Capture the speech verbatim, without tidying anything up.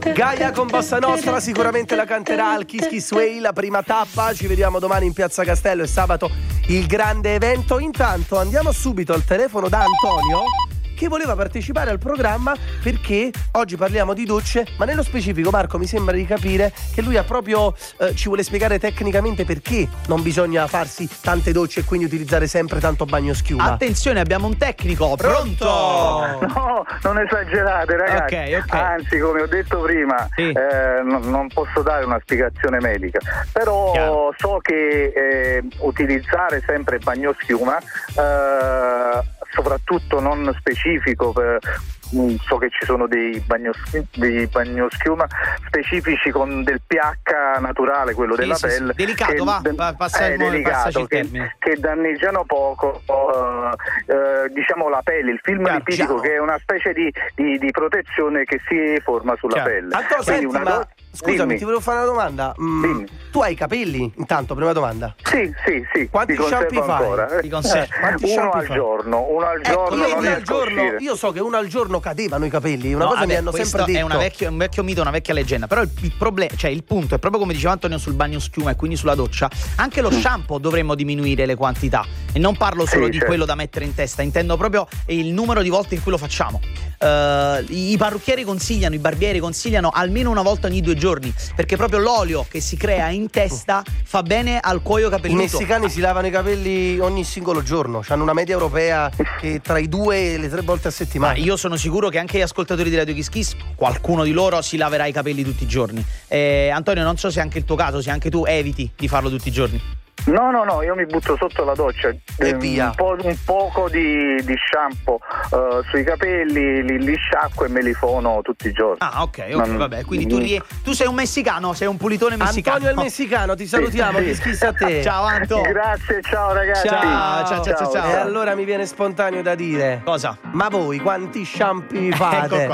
Gaia con Bossa Nostra, sicuramente la canterà al Kiss Kiss Way, la prima tappa. Ci vediamo domani in Piazza Castello e sabato il grande evento. Intanto andiamo subito al telefono da Antonio, che voleva partecipare al programma perché oggi parliamo di docce, ma nello specifico, Marco, mi sembra di capire che lui ha proprio eh, ci vuole spiegare tecnicamente perché non bisogna farsi tante docce e quindi utilizzare sempre tanto bagno schiuma. Attenzione, abbiamo un tecnico pronto. No, non esagerate, ragazzi. Ok, ok. Anzi, come ho detto prima, Sì. eh, non, non posso dare una spiegazione medica, però Chiaro. so che eh, utilizzare sempre bagno schiuma, eh, soprattutto non specifico per, so che ci sono dei bagnoschi- dei bagnoschiuma specifici con del pH naturale, quello Sì, della sì, pelle, sì. Delicato, che, va, va, passa è il modo, passaci delicato, il che, termine. che danneggiano poco uh, uh, diciamo la pelle, il film Chiaro, lipidico, chiaro. che è una specie di, di, di protezione che si forma sulla Chiaro. pelle. Antonio, Quindi senti, una ma do- scusami, dimmi. ti volevo fare una domanda. Mm, Dimmi. tu hai i capelli? Intanto, prima domanda. Sì, sì, sì. Quanti li conservo shampoo fai? ancora. Li conservi? Quanti uno shampoo al fai? giorno, uno al Ecco, giorno, io, non uno al riesco a giorno, uscire. io so che uno al giorno cadevano i capelli, una No, cosa mi vabbè, hanno questo sempre detto. è una vecchio, un vecchio mito, una vecchia leggenda. Però il, il problema, cioè il punto è proprio come diceva Antonio sul bagno schiuma e quindi sulla doccia. Anche lo shampoo dovremmo diminuire le quantità. E non parlo solo Sì, di certo. quello da mettere in testa, intendo proprio il numero di volte in cui lo facciamo. Uh, I parrucchieri consigliano, i barbieri consigliano almeno una volta ogni due giorni, perché proprio l'olio che si crea in testa fa bene al cuoio I capelluto. messicani si lavano i capelli ogni singolo giorno, hanno una media europea che tra i due e le tre volte a settimana. Ma io sono sicuro che anche gli ascoltatori di Radio Kiss Kiss, qualcuno di loro si laverà i capelli tutti i giorni. Eh, Antonio, non so se è anche il tuo caso, se anche tu eviti di farlo tutti i giorni. No, no, no, io mi butto sotto la doccia E ehm, via. un, po', un poco di, di shampoo uh, sui capelli, li, li sciacquo e me li fono tutti i giorni. Ah, ok, ok, Non- vabbè. Quindi tu, rie- tu sei un messicano, sei un pulitone messicano. Antonio il messicano, ti salutiamo, Sì, che sì. schissa a te. Ciao Anto. Grazie, ciao ragazzi. Ciao, ciao, ciao, ciao, ciao. E allora mi viene spontaneo da dire: Cosa? ma voi quanti shampoo fate? Ecco qua.